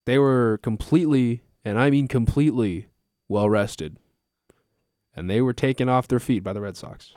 They were completely, and I mean completely, well rested. And they were taken off their feet by the Red Sox.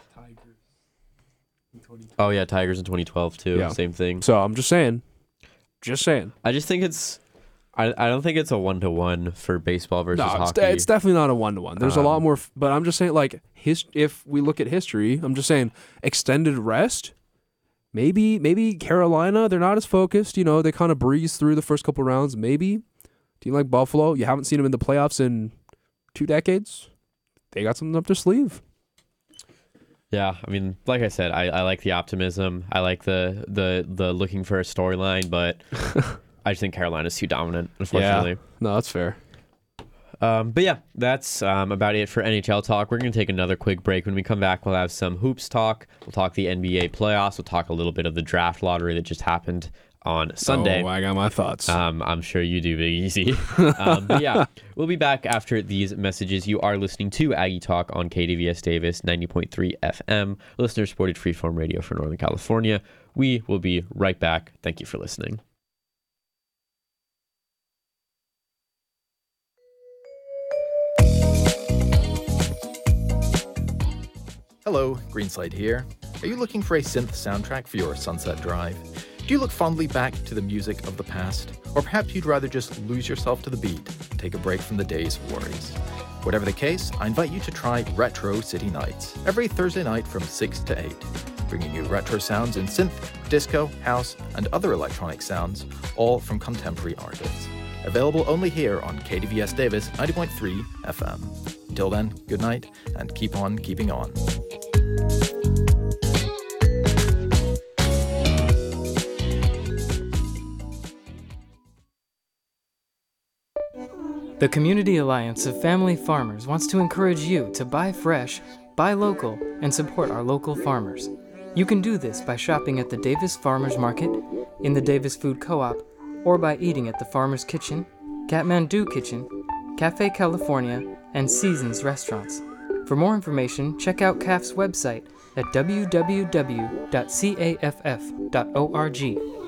Oh yeah, Tigers in 2012 too. Yeah. Same thing. So I'm just saying. Just saying. I just think it's. I don't think it's a 1-to-1 for baseball versus hockey. It's definitely not a 1-to-1. There's a lot more, but I'm just saying, like, if we look at history, I'm just saying extended rest. Maybe Carolina, they're not as focused. You know, they kind of breeze through the first couple rounds. Maybe team like Buffalo, you haven't seen them in the playoffs in 2 decades. They got something up their sleeve. Yeah, I mean, like I said, I like the optimism. I like the looking for a storyline, but I just think Carolina's too dominant, unfortunately. Yeah, no, that's fair. But yeah, that's about it for NHL talk. We're going to take another quick break. When we come back, we'll have some hoops talk. We'll talk the NBA playoffs. We'll talk a little bit of the draft lottery that just happened on Sunday. Oh, I got my thoughts. I'm sure you do, Big Easy. But yeah, we'll be back after these messages. You are listening to Aggie Talk on KDVS Davis 90.3 FM, listener-supported freeform radio for Northern California. We will be right back. Thank you for listening. Hello, Greenslide here. Are you looking for a synth soundtrack for your Sunset Drive? Do you look fondly back to the music of the past? Or perhaps you'd rather just lose yourself to the beat, take a break from the day's worries? Whatever the case, I invite you to try Retro City Nights, every Thursday night from 6 to 8, bringing you retro sounds in synth, disco, house, and other electronic sounds, all from contemporary artists. Available only here on KDVS Davis 90.3 FM. Until then, good night, and keep on keeping on. The Community Alliance of Family Farmers wants to encourage you to buy fresh, buy local, and support our local farmers. You can do this by shopping at the Davis Farmers Market, in the Davis Food Co-op, or by eating at the Farmer's Kitchen, Kathmandu Kitchen, Cafe California, and Seasons Restaurants. For more information, check out CAF's website at www.caff.org.